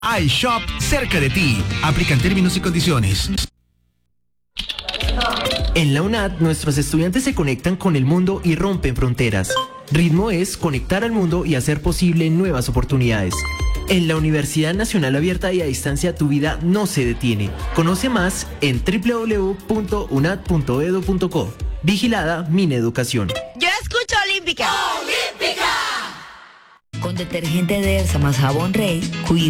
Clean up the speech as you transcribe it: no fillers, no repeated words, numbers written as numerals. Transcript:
iShop cerca de ti. Aplican términos y condiciones. En la UNAD, nuestros estudiantes se conectan con el mundo y rompen fronteras. Ritmo es conectar al mundo y hacer posible nuevas oportunidades. En la Universidad Nacional Abierta y a Distancia, tu vida no se detiene. Conoce más en www.unad.edu.co. Vigilada Mineducación. Yo escucho Olímpica. Con detergente de Elsa más jabón Rey, cuida